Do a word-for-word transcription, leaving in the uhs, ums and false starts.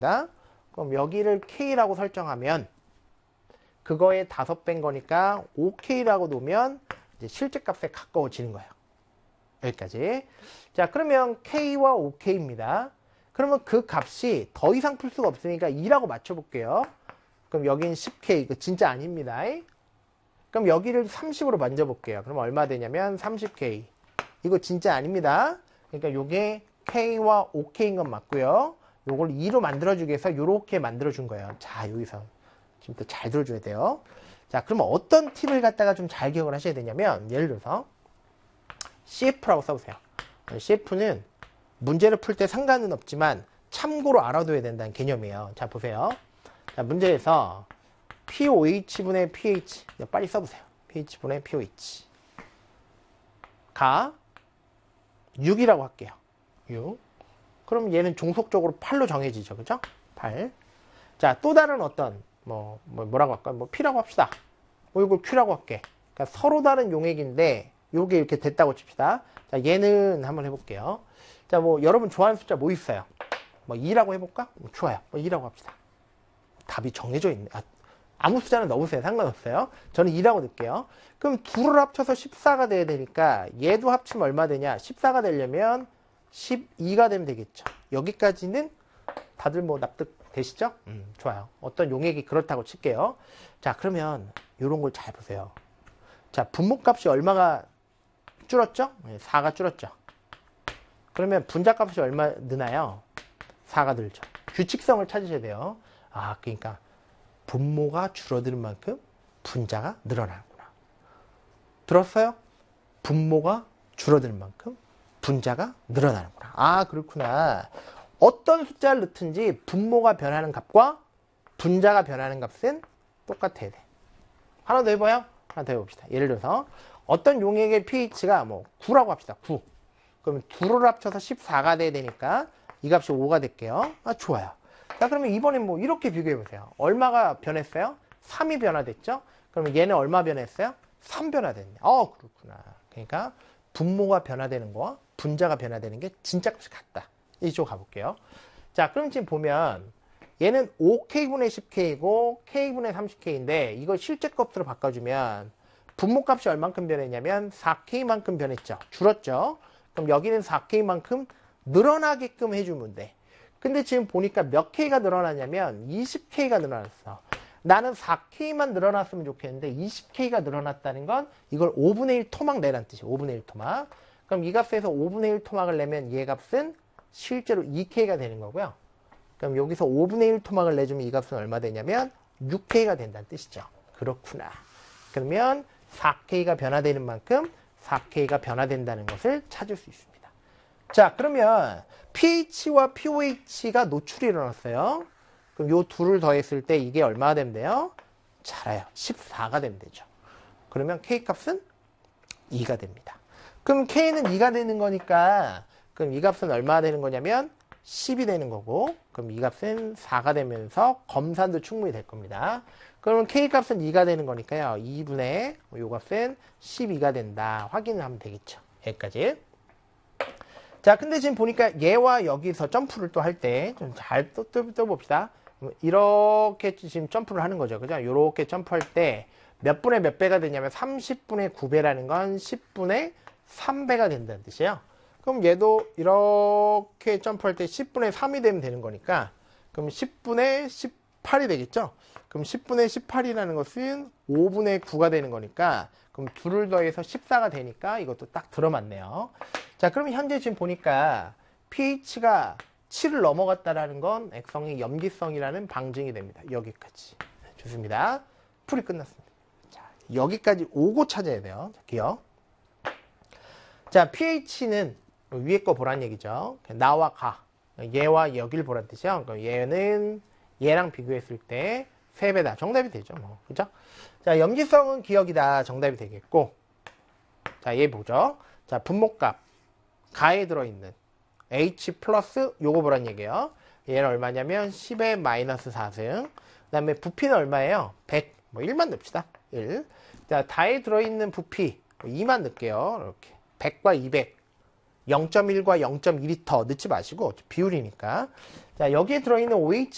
그럼 여기를 K라고 설정하면 그거에 다섯 배인 거니까 오 케이라고 놓으면 이제 실제값에 가까워지는 거예요. 여기까지. 자, 그러면 K와 오 케이입니다. 그러면 그 값이 더 이상 풀 수가 없으니까 이라고 맞춰볼게요. 그럼 여긴 십 케이. 이거 진짜 아닙니다. 그럼 여기를 삼십으로 만져볼게요. 그럼 얼마 되냐면 삼십 케이. 이거 진짜 아닙니다. 그러니까 요게 K와 오 케이인 건 맞고요. 요걸 이로 만들어주기 위해서 요렇게 만들어준 거예요. 자, 여기서 지금 또 잘 들어줘야 돼요. 자, 그러면 어떤 팁을 갖다가 좀 잘 기억을 하셔야 되냐면, 예를 들어서 씨에프라고 써보세요. 씨에프는 문제를 풀 때 상관은 없지만 참고로 알아둬야 된다는 개념이에요. 자, 보세요. 자, 문제에서 피오에이치분의 피에이치, 빨리 써보세요. 피에이치분의 피오에이치 가 육이라고 할게요. 육. 그럼 얘는 종속적으로 팔로 정해지죠. 그죠? 팔. 자, 또 다른 어떤 뭐, 뭐 뭐라고 할까? 뭐 P라고 합시다. 뭐 이걸 Q라고 할게. 그러니까 서로 다른 용액인데 요게 이렇게 됐다고 칩시다. 자, 얘는 한번 해볼게요. 자, 뭐 여러분 좋아하는 숫자 뭐 있어요? 뭐 이라고 해볼까? 뭐 좋아요. 뭐 이라고 합시다. 답이 정해져 있네. 아, 아무 숫자는 넣으세요. 상관없어요. 저는 이라고 넣을게요. 그럼 둘을 합쳐서 십사가 돼야 되니까 얘도 합치면 얼마 되냐? 십사가 되려면 십이가 되면 되겠죠. 여기까지는 다들 뭐 납득 되시죠? 음, 좋아요. 어떤 용액이 그렇다고 칠게요. 자, 그러면 이런 걸 잘 보세요. 자, 분모값이 얼마가 줄었죠? 네, 사가 줄었죠. 그러면 분자값이 얼마 느나요? 사가 늘죠. 규칙성을 찾으셔야 돼요. 아, 그러니까 분모가 줄어드는 만큼 분자가 늘어나는구나. 들었어요? 분모가 줄어드는 만큼 분자가 늘어나는구나. 아, 그렇구나. 어떤 숫자를 넣든지 분모가 변하는 값과 분자가 변하는 값은 똑같아야 돼. 하나 더 해봐요. 하나 더 해봅시다. 예를 들어서 어떤 용액의 pH가 뭐 구라고 합시다. 구. 그러면 둘을 합쳐서 십사가 돼야 되니까 이 값이 오가 될게요. 아, 좋아요. 자, 그러면 이번엔 뭐 이렇게 비교해보세요. 얼마가 변했어요? 삼이 변화됐죠? 그러면 얘는 얼마 변했어요? 삼 변화됐네. 어, 그렇구나. 그러니까 분모가 변화되는 거와 분자가 변화되는 게 진짜 값이 같다. 이쪽 가볼게요. 자, 그럼 지금 보면 얘는 오 케이분의 십 케이고 K분의 삼십 케이인데 이걸 실제 값으로 바꿔주면 분모값이 얼만큼 변했냐면 사 케이만큼 변했죠. 줄었죠. 그럼 여기는 사 케이만큼 늘어나게끔 해주면 돼. 근데 지금 보니까 몇 K가 늘어나냐면 이십 케이가 늘어났어. 나는 사 케이만 늘어났으면 좋겠는데 이십 케이가 늘어났다는 건 이걸 오분의 일 토막 내란 뜻이에요. 오분의 일 토막. 그럼 이 값에서 오분의 일 토막을 내면 얘 값은 실제로 이 케이가 되는 거고요. 그럼 여기서 오분의 일 토막을 내주면 이 값은 얼마 되냐면 육 케이가 된다는 뜻이죠. 그렇구나. 그러면 사 케이가 변화되는 만큼 사 케이가 변화된다는 것을 찾을 수 있습니다. 자, 그러면 pH와 피오에이치가 노출이 일어났어요. 그럼 요 둘을 더했을 때 이게 얼마가 되면 돼요? 잘 알아요. 십사가 되면 되죠. 그러면 K 값은 이가 됩니다. 그럼 K는 이가 되는 거니까 그럼 이 값은 얼마가 되는 거냐면 십이 되는 거고, 그럼 이 값은 사가 되면서 검산도 충분히 될 겁니다. 그러면 K 값은 이가 되는 거니까요. 이분의 요 값은 십이가 된다. 확인을 하면 되겠죠. 여기까지. 자, 근데 지금 보니까 얘와 여기서 점프를 또 할 때 좀 잘 또 봅시다. 이렇게 지금 점프를 하는 거죠. 그죠? 이렇게 점프할 때 몇 분의 몇 배가 되냐면 삼십분의 구 배라는 건 십분의 삼 배가 된다는 뜻이에요. 그럼 얘도 이렇게 점프할 때 십분의 삼이 되면 되는 거니까 그럼 십분의 십팔이 되겠죠? 그럼 십분의 십팔이라는 것은 오분의 구가 되는 거니까 그럼 둘을 더해서 십사가 되니까 이것도 딱 들어맞네요. 자, 그러면 현재 지금 보니까 pH가 칠을 넘어갔다라는 건 액성의 염기성이라는 방증이 됩니다. 여기까지. 좋습니다. 풀이 끝났습니다. 자, 여기까지 오고 찾아야 돼요. 자, 기억. 자, pH는 위에 거 보란 얘기죠. 나와 가. 얘와 여기를 보란 뜻이요. 얘는 얘랑 비교했을 때 세 배다. 정답이 되죠. 뭐. 그죠? 자, 염기성은 기억이다. 정답이 되겠고. 자, 얘 보죠. 자, 분모값. 가에 들어있는 H 플러스 요거 보란 얘기예요. 얘는 얼마냐면 십의 마이너스 사승. 그 다음에 부피는 얼마예요? 백. 뭐 일만 넣읍시다. 일. 자, 다에 들어있는 부피 이만 넣을게요. 이렇게. 백과 이백. 영 점 일과 영 점 이 리터 넣지 마시고 비율이니까. 자, 여기에 들어있는 오에이치